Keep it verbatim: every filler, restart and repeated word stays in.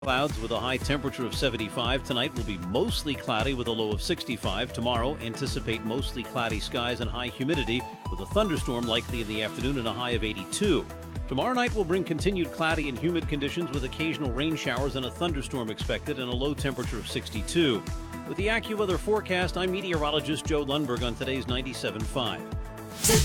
Clouds with a high temperature of seventy-five. Tonight will be mostly cloudy with a low of sixty-five. Tomorrow, anticipate mostly cloudy skies and high humidity with a thunderstorm likely in the afternoon and a high of eighty-two. Tomorrow night will bring continued cloudy and humid conditions with occasional rain showers and a thunderstorm expected and a low temperature of sixty-two. With the AccuWeather forecast, I'm meteorologist Joe Lundberg on today's ninety-seven point five.